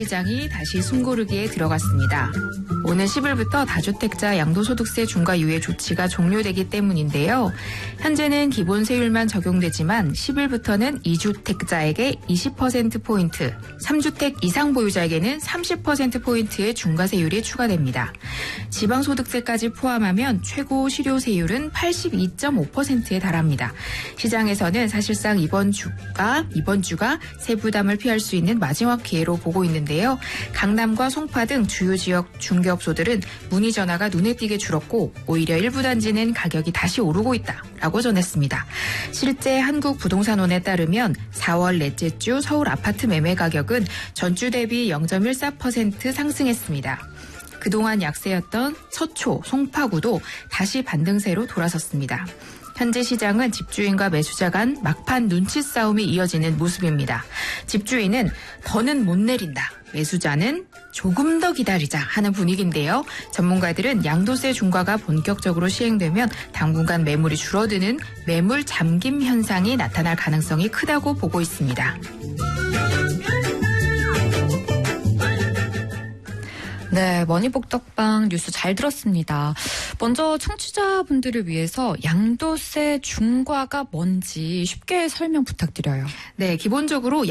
시장이 다시 숨고르기에 들어갔습니다. 오는 10일부터 다주택자 양도소득세 중과 유예 조치가 종료되기 때문인데요. 현재는 기본 세율만 적용되지만 10일부터는 2주택자에게 20%포인트, 3주택 이상 보유자에게는 30%포인트의 중과세율이 추가됩니다. 지방소득세까지 포함하면 최고 실효세율은 82.5%에 달합니다. 시장에서는 사실상 이번 주가 세부담을 피할 수 있는 마지막 기회로 보고 있는데요. 강남과 송파 등 주요 지역 중개업소들은 문의 전화가 눈에 띄게 줄었고 오히려 일부 단지는 가격이 다시 오르고 있다라고 전했습니다. 실제 한국부동산원에 따르면 4월 넷째 주 서울 아파트 매매 가격은 전주 대비 0.14% 상승했습니다. 그동안 약세였던 서초, 송파구도 다시 반등세로 돌아섰습니다. 현재 시장은 집주인과 매수자 간 막판 눈치 싸움이 이어지는 모습입니다. 집주인은 더는 못 내린다. 매수자는 조금 더 기다리자 하는 분위기인데요. 전문가들은 양도세 중과가 본격적으로 시행되면 당분간 매물이 줄어드는 매물 잠김 현상이 나타날 가능성이 크다고 보고 있습니다. 네, 머니복덕방 뉴스 잘 들었습니다. 먼저 청취자분들을 위해서 양도세 중과가 뭔지 쉽게 설명 부탁드려요. 네, 기본적으로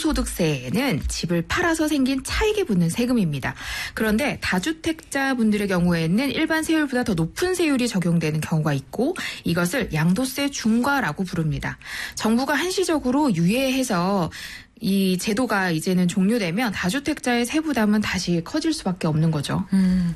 양도소득세는 집을 팔아서 생긴 차익에 붙는 세금입니다. 그런데 다주택자분들의 경우에는 일반 세율보다 더 높은 세율이 적용되는 경우가 있고 이것을 양도세 중과라고 부릅니다. 정부가 한시적으로 유예해서 이 제도가 이제는 종료되면 다주택자의 세부담은 다시 커질 수밖에 없는 거죠.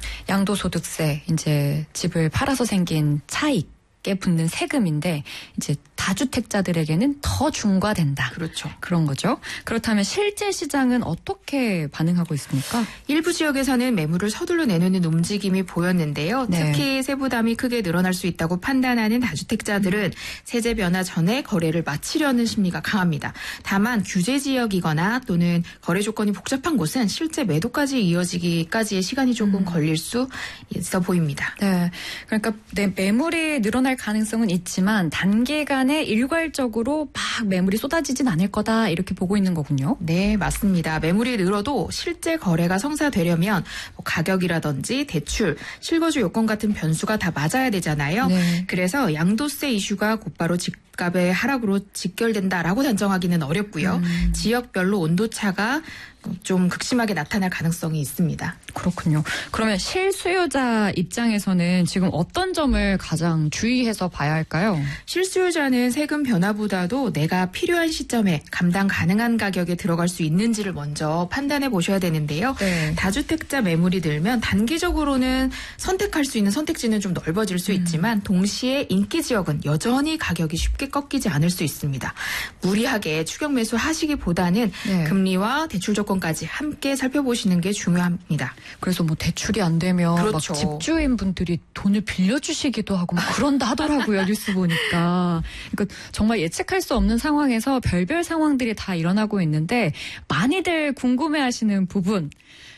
양도소득세, 이제 집을 팔아서 생긴 차익에 붙는 세금인데 이제 다주택자들에게는 더 중과된다. 그렇죠. 그런 거죠. 그렇다면 실제 시장은 어떻게 반응하고 있습니까? 일부 지역에서는 매물을 서둘러 내놓는 움직임이 보였는데요. 네. 특히 세부담이 크게 늘어날 수 있다고 판단하는 다주택자들은 세제 변화 전에 거래를 마치려는 심리가 강합니다. 다만 규제 지역이거나 또는 거래 조건이 복잡한 곳은 실제 매도까지 이어지기까지의 시간이 조금 걸릴 수 있어 보입니다. 네, 그러니까 매물이 늘어날 가능성은 있지만 단기간에 일괄적으로 막 매물이 쏟아지진 않을 거다 이렇게 보고 있는 거군요. 네, 맞습니다. 매물이 늘어도 실제 거래가 성사되려면 가격이라든지 대출, 실거주 요건 같은 변수가 다 맞아야 되잖아요. 네. 그래서 양도세 이슈가 곧바로 집값의 하락으로 직결된다라고 단정하기는 어렵고요. 지역별로 온도차가 좀 극심하게 나타날 가능성이 있습니다. 그렇군요. 그러면 실수요자 입장에서는 지금 어떤 점을 가장 주의해서 봐야 할까요? 실수요자는 세금 변화보다도 내가 필요한 시점에 감당 가능한 가격에 들어갈 수 있는지를 먼저 판단해 보셔야 되는데요. 네. 다주택자 매물이 늘면 단기적으로는 선택할 수 있는 선택지는 좀 넓어질 수 있지만 동시에 인기 지역은 여전히 가격이 쉽게 꺾이지 않을 수 있습니다. 무리하게 추격 매수 하시기보다는 네. 금리와 대출 조건까지 함께 살펴보시는 게 중요합니다. 그래서 뭐 대출이 안 되면 그렇죠. 막 집주인분들이 돈을 빌려주시기도 하고 막 그런다 하더라고요. 뉴스 보니까. 그러니까 정말 예측할 수 없는 상황에서 별별 상황들이 다 일어나고 있는데 많이들 궁금해하시는 부분.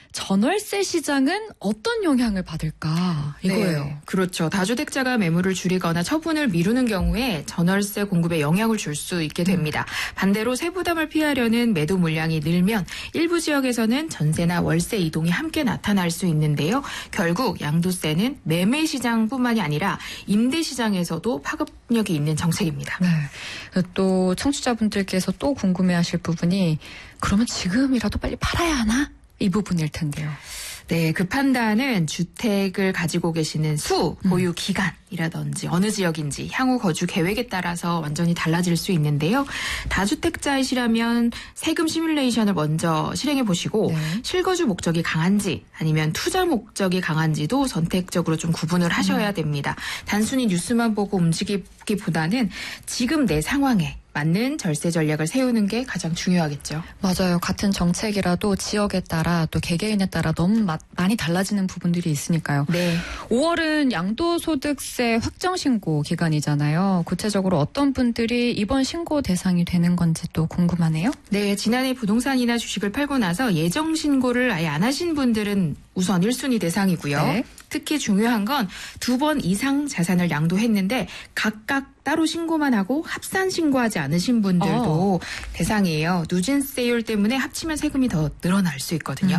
전월세 시장은 어떤 영향을 받을까 이거예요. 네, 그렇죠. 다주택자가 매물을 줄이거나 처분을 미루는 경우에 전월세 공급에 영향을 줄 수 있게 됩니다. 반대로 세부담을 피하려는 매도 물량이 늘면 일부 지역에서는 전세나 월세 이동이 함께 나타날 수 있는데요. 결국 양도세는 매매 시장뿐만이 아니라 임대 시장에서도 파급력이 있는 정책입니다. 네. 또 청취자분들께서 또 궁금해하실 부분이 그러면 지금이라도 빨리 팔아야 하나? 이 부분일 텐데요. 네, 그 판단은 주택을 가지고 계시는 수, 보유 기간이라든지 어느 지역인지 향후 거주 계획에 따라서 완전히 달라질 수 있는데요. 다주택자이시라면 세금 시뮬레이션을 먼저 실행해 보시고 네. 실거주 목적이 강한지 아니면 투자 목적이 강한지도 선택적으로 좀 구분을 하셔야 됩니다. 단순히 뉴스만 보고 움직이기보다는 지금 내 상황에 맞는 절세 전략을 세우는 게 가장 중요하겠죠. 맞아요. 같은 정책이라도 지역에 따라 또 개개인에 따라 너무 많이 달라지는 부분들이 있으니까요. 네. 5월은 양도소득세 확정신고 기간이잖아요. 구체적으로 어떤 분들이 이번 신고 대상이 되는 건지 또 궁금하네요. 네, 지난해 부동산이나 주식을 팔고 나서 예정 신고를 아예 안 하신 분들은 우선 1순위 대상이고요. 네. 특히 중요한 건 2번 이상 자산을 양도했는데 각각 따로 신고만 하고 합산 신고하지 않으신 분들도 대상이에요. 누진세율 때문에 합치면 세금이 더 늘어날 수 있거든요.